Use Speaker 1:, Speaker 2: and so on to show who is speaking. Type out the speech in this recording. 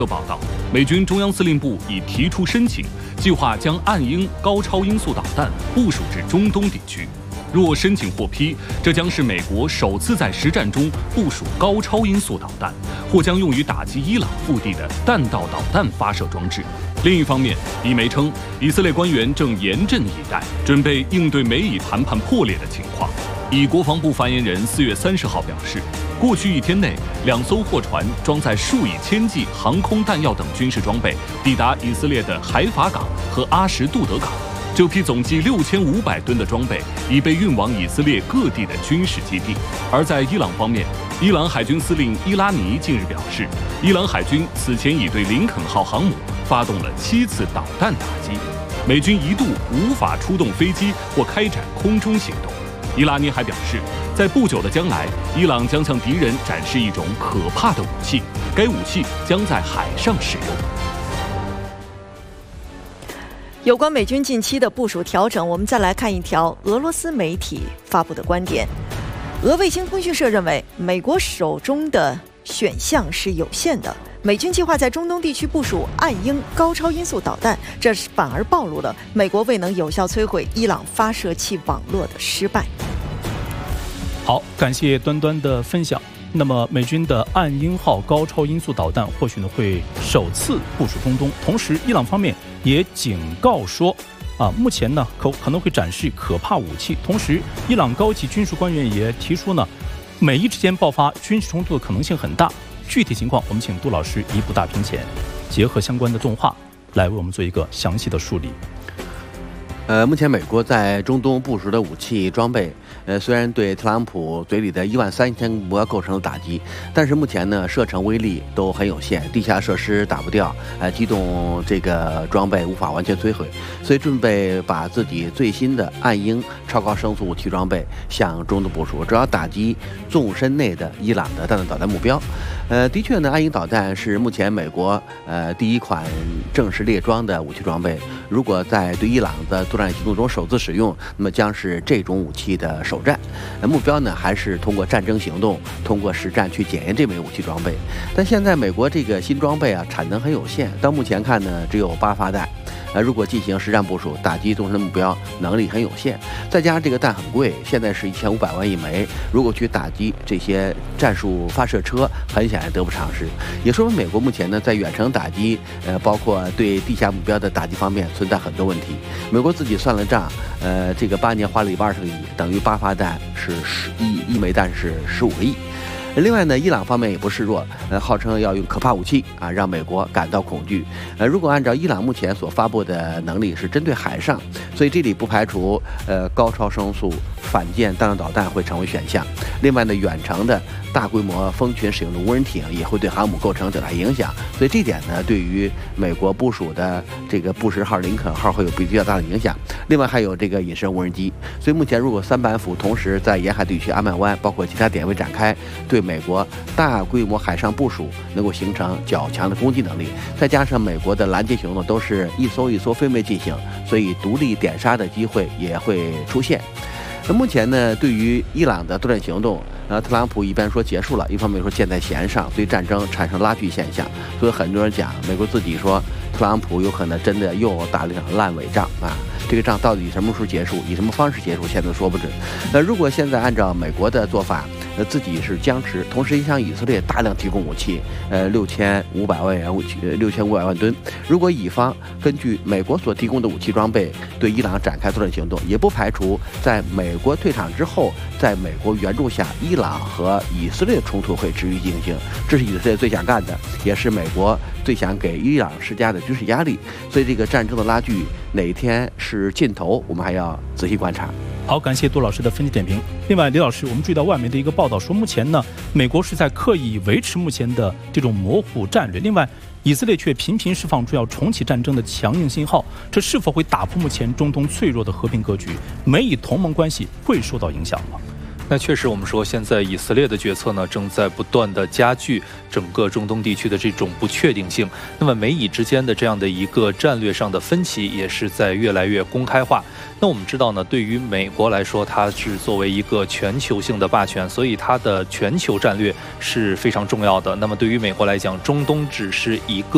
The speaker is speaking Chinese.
Speaker 1: 报道，美军中央司令部已提出申请，计划将暗鹰高超音速导弹部署至中东地区。若申请获批，这将是美国首次在实战中部署高超音速导弹，或将用于打击伊朗腹地的弹道导弹发射装置。另一方面，伊媒称，以色列官员正严阵以待，准备应对美以谈判破裂的情况。以国防部发言人4月30号表示，过去1天内，2艘货船装载数以千计航空弹药等军事装备抵达以色列的海法港和阿什杜德港。这批总计6500吨的装备已被运往以色列各地的军事基地。而在伊朗方面，伊朗海军司令伊拉尼近日表示，伊朗海军此前已对林肯号航母发动了7次导弹打击，美军一度无法出动飞机或开展空中行动。伊拉尼还表示，在不久的将来，伊朗将向敌人展示一种可怕的武器，该武器将在海上使用。
Speaker 2: 有关美军近期的部署调整，我们再来看一条俄罗斯媒体发布的观点。俄卫星通讯社认为，美国手中的选项是有限的，美军计划在中东地区部署暗鹰高超音速导弹，这反而暴露了美国未能有效摧毁伊朗发射器网络的失败。
Speaker 3: 好，感谢端端的分享。那么，美军的暗鹰号高超音速导弹或许会首次部署中东，同时，伊朗方面也警告说，目前呢可能会展示可怕武器。同时，伊朗高级军事官员也提出呢，美伊之间爆发军事冲突的可能性很大。具体情况，我们请杜老师移步大屏前，结合相关的动画来为我们做一个详细的梳理。
Speaker 4: 目前美国在中东部署的武器装备，虽然对特朗普嘴里的13000目标构成了打击，但是目前呢，射程威力都很有限，地下设施打不掉，机动这个装备无法完全摧毁，所以准备把自己最新的暗鹰超高声速武器装备向中东部署，主要打击纵深内的伊朗的弹道导弹目标。的确呢，暗鹰导弹是目前美国第一款正式列装的武器装备，如果在对伊朗的作战行动中首次使用，那么将是这种武器的首战。目标呢，还是通过战争行动，通过实战去检验这枚武器装备。但现在美国这个新装备产能很有限，到目前看呢，只有8发弹。如果进行实战部署，打击纵深目标能力很有限，再加上这个弹很贵，现在是1500万一枚，如果去打击这些战术发射车，很显然得不偿失。也说明美国目前呢，在远程打击，包括对地下目标的打击方面存在很多问题。美国自己算了账，这个8年花了120个亿，等于8发弹是一枚弹是15个亿。另外呢，伊朗方面也不示弱，号称要用可怕武器让美国感到恐惧。如果按照伊朗目前所发布的能力是针对海上，所以这里不排除高超声速反舰弹道导弹会成为选项。另外呢，远程的大规模蜂群使用的无人艇也会对航母构成较大影响，所以这点呢，对于美国部署的这个布什号、林肯号会有比较大的影响。另外还有这个隐身无人机，所以目前如果3板斧同时在沿海地区、阿曼湾包括其他点位展开，对美国大规模海上部署能够形成较强的攻击能力，再加上美国的拦截行动都是一艘一艘飞枚进行，所以独立点杀的机会也会出现。那目前呢，对于伊朗的作战行动，特朗普一边说结束了，一方面说箭在弦上，对战争产生拉锯现象。所以很多人讲，美国自己说特朗普有可能真的又打了一场烂尾仗这个仗到底什么时候结束，以什么方式结束，现在说不准。如果现在按照美国的做法，自己是僵持，同时向以色列大量提供武器，6500万吨。如果以方根据美国所提供的武器装备对伊朗展开作战行动，也不排除在美国退场之后，在美国援助下，伊朗和以色列的冲突会持续进行。这是以色列最想干的，也是美国最想给伊朗施加的军事压力。所以这个战争的拉锯哪一天是尽头，我们还要仔细观察。
Speaker 3: 好，感谢杜老师的分析点评。另外，李老师，我们注意到外媒的一个报道说，目前呢，美国是在刻意维持目前的这种模糊战略。另外，以色列却频频释放出要重启战争的强硬信号，这是否会打破目前中东脆弱的和平格局？美以同盟关系会受到影响吗？
Speaker 5: 那确实，我们说现在以色列的决策呢，正在不断的加剧整个中东地区的这种不确定性。那么美以之间的这样的一个战略上的分歧，也是在越来越公开化。那我们知道呢，对于美国来说，它是作为一个全球性的霸权，所以它的全球战略是非常重要的。那么对于美国来讲，中东只是一个